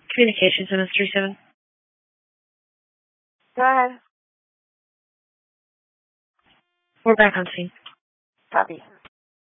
Communications MS37. Go ahead. We're back on scene. Copy.